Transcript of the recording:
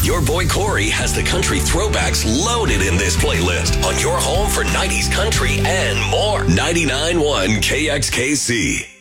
Your boy Corey has the country throwbacks loaded in this playlist on your home for 90s country and more. 99.1 KXKC.